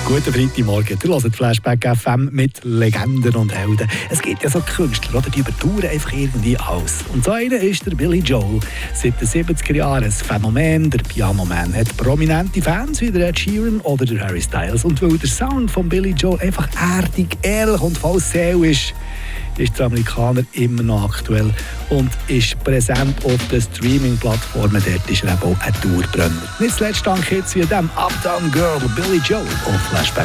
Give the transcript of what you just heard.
Guten Freitagmorgen, ihr hört Flashback FM mit Legenden und Helden. Es gibt ja so Künstler, oder? Die übertouren einfach irgendwie alles. Und so einer ist der Billy Joel. Seit den 70er Jahren ein Phänomen. Der Piano Man hat prominente Fans wie der Ed Sheeran oder der Harry Styles. Und weil der Sound von Billy Joel einfach erdig, ehrlich und voll Seele ist der Amerikaner immer noch aktuell und ist präsent auf den Streaming-Plattformen. Dort ist er eben auch ein Dauerbrenner. Nicht zuletzt dank jetzt wie dem Uptown Girl Billy Joel auf Flashback.